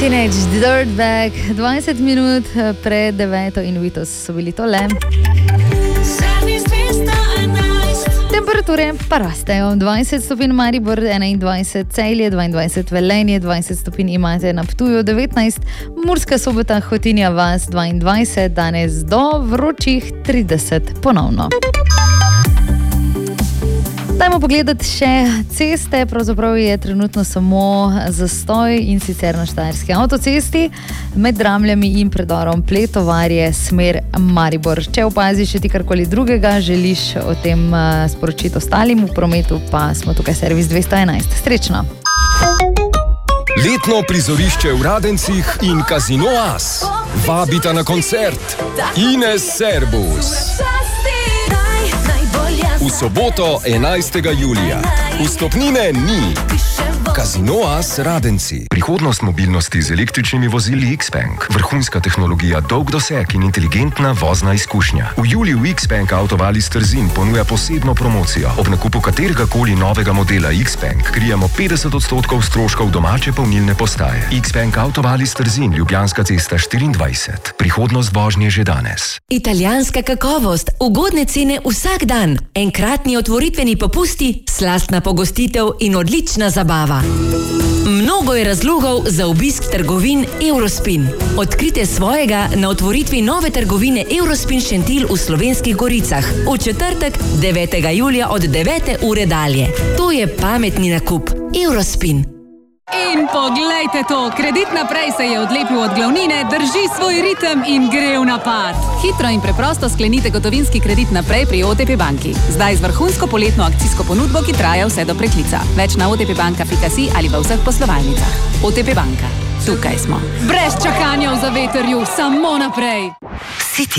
Teenage Dirtbag, 20 minut pred 9 in Vitos so bili tole. Temperature pa rastejo. 20 stopinj Maribor, 21 Celje, 22 Velenje, 20 stopinj imate na Ptuju, 19 Murska Sobota, Hotinja vas, 22, danes do vročih 30 ponovno. Dajmo pogledati še ceste, pravzaprav je trenutno samo zastoj in sicer na Štajerski avtocesti med Dramljami in predorom Pletovarje, smer Maribor. Če opaziš še ti karkoli drugega, želiš o tem sporočiti ostalim, v prometu pa smo tukaj servis 211. Srečno! Letno prizorišče v Radencih in Casino As vabita na koncert Ines Servus. V soboto 11. julija. Vstopnine ni. Casino As Radenci. Prihodnost mobilnosti z električnimi vozili Xpeng. Vrhunska tehnologija, dolg doseg in inteligentna vozna izkušnja. V juliju Xpeng Autovalis Trzin ponuja posebno promocijo. Ob nakupu kateregakoli novega modela Xpeng krijemo 50% stroškov domače polnilne postaje. Xpeng Autovalis Trzin, Ljubljanska cesta 24. Prihodnost vožnje že danes. Italijanska kakovost, ugodne cene vsak dan, enkratni otvoritveni popusti, slastna pogostitev in odlična zabava. Mnogo je razlogov za obisk trgovin Eurospin. Odkrite svojega na otvoritvi nove trgovine Eurospin Šentilj v Slovenskih Goricah v četrtek 9. julija od 9. ure dalje. To je pametni nakup. Eurospin. In poglejte to, Kredit naprej se je odlepil od glavnine, drži svoj ritem in gre v napad. Hitro in preprosto sklenite gotovinski kredit naprej pri OTP banki. Zdaj z vrhunsko poletno akcijsko ponudbo, ki traja vse do preklica. Več na otpbanka.si ali v vseh poslovalnicah. OTP banka. Tukaj smo. Brez čakanja v zavetrju, samo naprej.